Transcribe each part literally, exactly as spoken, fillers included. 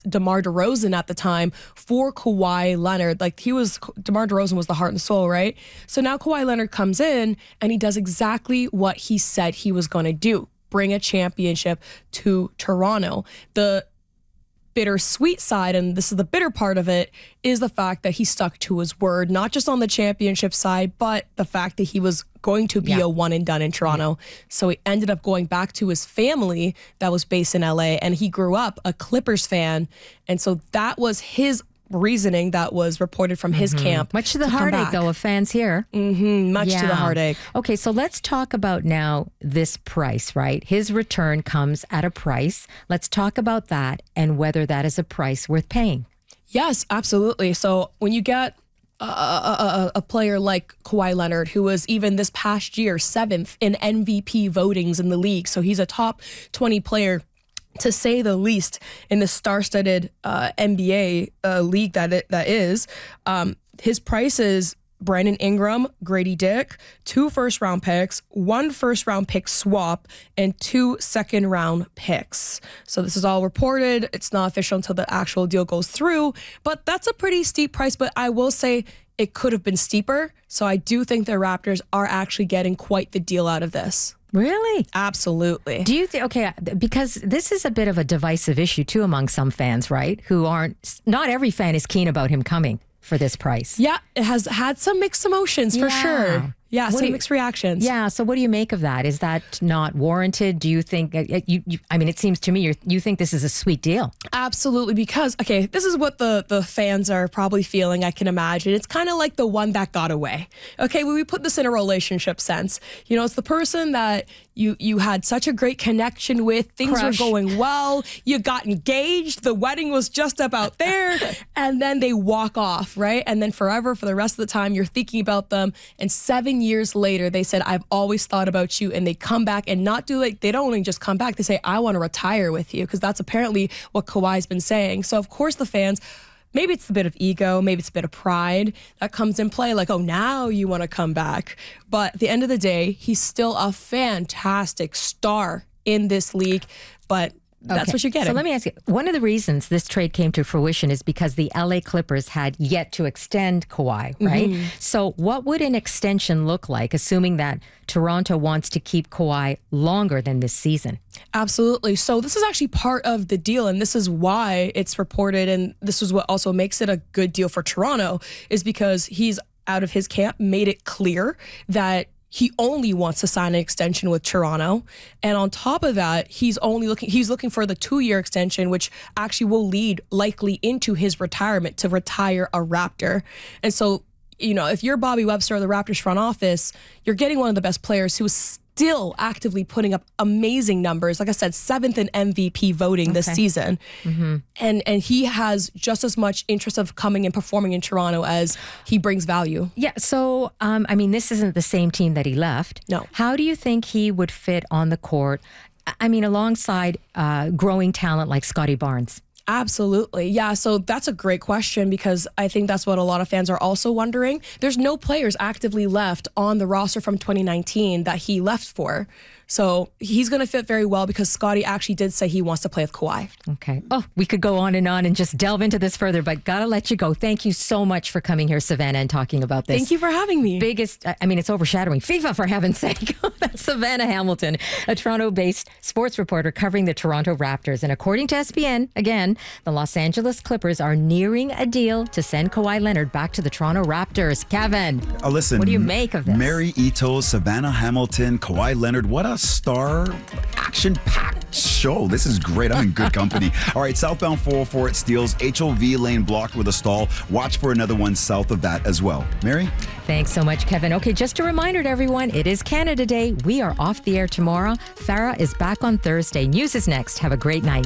DeMar DeRozan at the time for Kawhi Leonard. Like he was, DeMar DeRozan was the heart and soul, right? So now Kawhi Leonard comes in and he does exactly what he said he was going to do. Bring a championship to Toronto. The bittersweet side, and this is the bitter part of it, is the fact that he stuck to his word, not just on the championship side, but the fact that he was going to be yeah. a one and done in Toronto. Yeah. So he ended up going back to his family that was based in L A, and he grew up a Clippers fan. And so that was his reasoning that was reported from his mm-hmm. camp. Much to the to heartache, though, of fans here. Mm-hmm. Much yeah. to the heartache. Okay, so let's talk about now this price, right? His return comes at a price. Let's talk about that and whether that is a price worth paying. Yes, absolutely. So when you get a, a, a player like Kawhi Leonard, who was even this past year seventh in M V P votings in the league, so he's a top twenty player, to say the least, in the star-studded uh, N B A uh, league that it, that is. Um, his price is Brandon Ingram, Grady Dick, two first-round picks, one first-round pick swap, and two second-round picks. So this is all reported. It's not official until the actual deal goes through, but that's a pretty steep price. But I will say it could have been steeper. So I do think the Raptors are actually getting quite the deal out of this. Really? Absolutely. Do you think, okay, because this is a bit of a divisive issue too among some fans, right? Who aren't, not every fan is keen about him coming for this price. Yeah, it has had some mixed emotions for yeah. sure. Yeah, what some you, mixed reactions. Yeah, so what do you make of that? Is that not warranted? Do you think, uh, you, you, I mean, it seems to me you're, you think this is a sweet deal. Absolutely, because, okay, this is what the, the fans are probably feeling, I can imagine. It's kind of like the one that got away. Okay, when we put this in a relationship sense, you know, it's the person that you, you had such a great connection with, things Crush. were going well, you got engaged, the wedding was just about there, and then they walk off, right? And then forever, for the rest of the time, you're thinking about them, and seven years later, they said, I've always thought about you, and they come back and not do like, they don't only just come back, they say, I want to retire with you, because that's apparently what Kawhi's been saying. So of course the fans, maybe it's a bit of ego, maybe it's a bit of pride that comes in play, like, oh, now you want to come back. But at the end of the day, he's still a fantastic star in this league, but that's okay. what you're getting. So let me ask you, one of the reasons this trade came to fruition is because the L A Clippers had yet to extend Kawhi, right? Mm-hmm. So what would an extension look like, assuming that Toronto wants to keep Kawhi longer than this season? Absolutely. So this is actually part of the deal, and this is why it's reported, and this is what also makes it a good deal for Toronto, is because he's out of his camp made it clear that he only wants to sign an extension with Toronto. And on top of that, he's only looking he's looking for the two-year extension, which actually will lead likely into his retirement, to retire a Raptor. And so, you know, if you're Bobby Webster or the Raptors front office, you're getting one of the best players who is still actively putting up amazing numbers. Like I said, seventh in M V P voting okay. this season. Mm-hmm. And and he has just as much interest of coming and performing in Toronto as he brings value. Yeah, so, um, I mean, this isn't the same team that he left. No. How do you think he would fit on the court, I mean, alongside uh, growing talent like Scotty Barnes? Absolutely. Yeah, so that's a great question, because I think that's what a lot of fans are also wondering. There's no players actively left on the roster from twenty nineteen that he left for. So he's going to fit very well, because Scotty actually did say he wants to play with Kawhi. Okay. Oh, we could go on and on and just delve into this further, but gotta let you go. Thank you so much for coming here, Savannah, and talking about this. Thank you for having me. Biggest, I mean, it's overshadowing FIFA, for heaven's sake. That's Savannah Hamilton, a Toronto-based sports reporter covering the Toronto Raptors. And according to S B N, again, the Los Angeles Clippers are nearing a deal to send Kawhi Leonard back to the Toronto Raptors. Kevin, uh, listen, what do you make of this? Mary Ito, Savannah Hamilton, Kawhi Leonard, what a star action-packed show. This is great. I'm in good company. All right, southbound four oh four at Steeles, H O V lane blocked with a stall. Watch for another one south of that as well. Mary? Thanks so much, Kevin. Okay, just a reminder to everyone, it is Canada Day. We are off the air tomorrow. Farah is back on Thursday. News is next. Have a great night.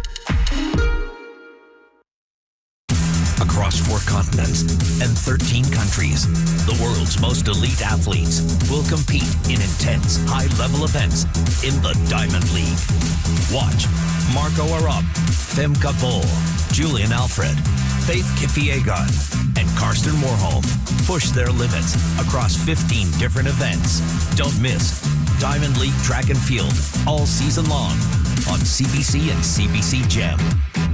Across four continents and thirteen countries, the world's most elite athletes will compete in intense, high-level events in the Diamond League. Watch Marco Arop, Femke Bol, Julian Alfred, Faith Kipyegon, and Karsten Warholm push their limits across fifteen different events. Don't miss Diamond League Track and Field all season long on C B C and C B C Gem.